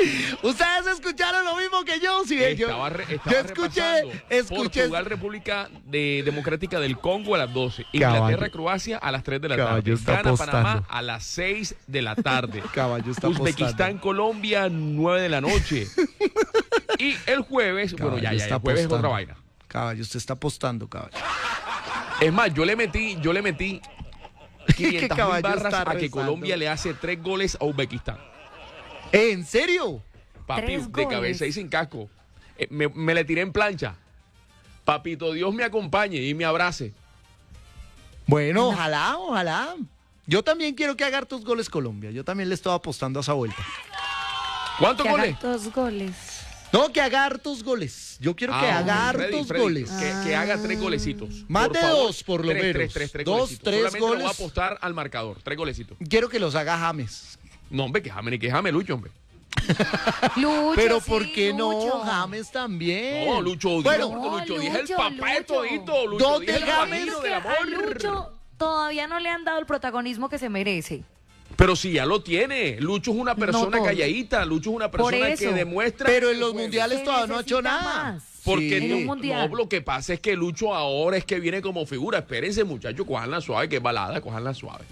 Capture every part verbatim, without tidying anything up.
Ustedes escucharon lo mismo que yo, sí. Estaba, re, estaba yo escuché, escuché. Portugal, República de, Democrática del Congo a las doce. Inglaterra, Caballo. Croacia a las tres de la Caballo tarde. Ghana, Panamá a las seis de la tarde. Caballo está Uzbekistán, apostando. Colombia, nueve de la noche. Y el jueves, Caballo, bueno, ya, ya, está el jueves es apostando. otra vaina. Caballo, usted está apostando, caballo. Es más, yo le metí, yo le metí quinientas mil barras a que rezando. Colombia le hace tres goles a Uzbekistán. ¿En serio? Papi, Tres de goles. cabeza y sin casco. Eh, me, me le tiré en plancha. Papito Dios me acompañe y me abrace. Bueno, no. ojalá, ojalá. Yo también quiero que haga hartos goles Colombia. Yo también le estoy apostando a esa vuelta. ¿Cuántos Que goles? haga dos goles. No, que haga hartos goles. Yo quiero que Ah, haga Freddy, hartos Freddy, goles. Que, que haga tres golecitos. Más por de favor. dos, por lo tres, menos. Tres, tres, tres Dos, golecitos. tres Solamente goles. lo voy a apostar al marcador. Tres golecitos. Quiero que los haga James. No, hombre, que James ni que James, Lucho, hombre. Lucho, Pero sí, ¿por qué Lucho. no? James también. No, Lucho Díaz, Bueno, porque No, Lucho Díaz es el Lucho, papá de Lucho. todito. Lucho ¿Dónde Díaz es el James? padrino Es del que amor. a Lucho todavía no le han dado el protagonismo que se merece. Pero si ya lo tiene. Lucho es una persona todo. calladita. Lucho es una Por persona eso. que demuestra. Pero que en los juega. mundiales Se todavía no ha hecho necesita nada. más. Porque Sí. En un no, mundial. no, lo que pasa es que Lucho ahora es que viene como figura. Espérense, muchachos, cojanla suave, que es balada, cojanla suave.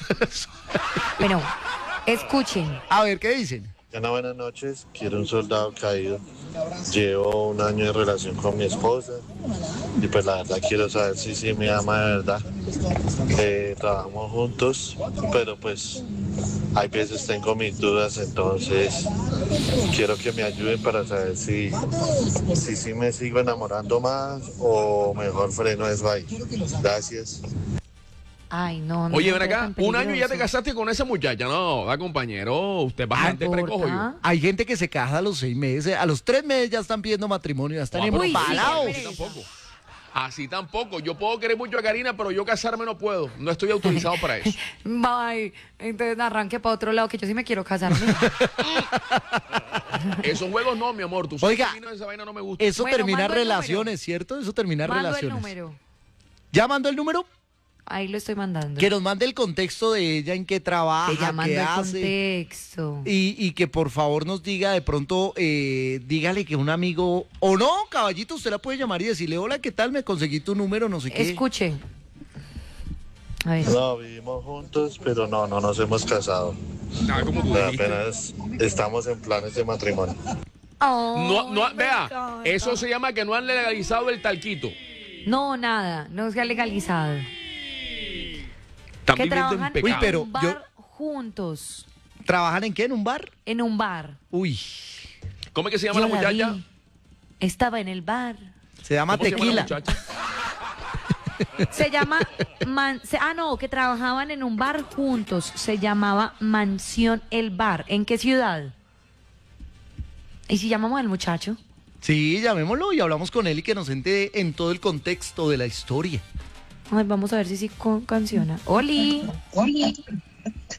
Bueno, escuchen. A ver, ¿qué dicen? Ana, buenas noches. Quiero un soldado caído. Llevo un año de relación con mi esposa y pues la verdad quiero saber si sí me ama de verdad. Eh, trabajamos juntos, pero pues hay veces tengo mis dudas, entonces quiero que me ayuden para saber si si, si me sigo enamorando más o mejor freno eso ahí. Gracias. Ay, no, no. Oye, no ven sea acá, tan un año ya te peligroso. casaste con esa muchacha. No, va, compañero, usted es bastante ¿Importa? precojo yo. Hay gente que se casa a los seis meses, a los tres meses ya están pidiendo matrimonio, ya están Ah, pero Uy, sí, embalados. Así tampoco. Así tampoco. Yo puedo querer mucho a Karina, pero yo casarme no puedo. No estoy autorizado para eso. Bye. Entonces arranque para otro lado, que yo sí me quiero casar. Esos juegos no, mi amor. Tú sabes Oiga, que a mí no, esa vaina no me gusta. Eso Bueno, termina mando el relaciones, ¿cierto? Eso termina Mando el relaciones. número. ¿Ya mandó el número? Ahí lo estoy mandando. Que nos mande el contexto de ella, en qué trabaja, Te llamando qué el hace. contexto. Y, y que por favor nos diga de pronto, eh, dígale que un amigo, o no, caballito, usted la puede llamar y decirle, hola, ¿qué tal? Me conseguí tu número, no sé qué. Escuche. A ver. No, vivimos juntos, pero no, no nos hemos casado. Ah, como tú dijiste. Apenas estamos en planes de matrimonio. No, no, Ay, me vea, encanta. eso se llama que no han legalizado el talquito. No, nada, no se ha legalizado. Están Que viviendo en trabajan pecado. Uy, en pero un bar yo- juntos. ¿Trabajan en qué? ¿En un bar? En un bar. Uy, ¿Cómo es que se llama Yo la la muchacha? vi. Estaba en el bar. se llama ¿Cómo se llama la tequila. muchacha? Se llama. Man- se- ah, no, que trabajaban en un bar juntos. Se llamaba Mansión El Bar. ¿En qué ciudad? ¿Y si llamamos al muchacho? Sí, llamémoslo y hablamos con él y que nos entere en todo el contexto de la historia. Ay, vamos a ver si sí con- canciona. ¡Oli!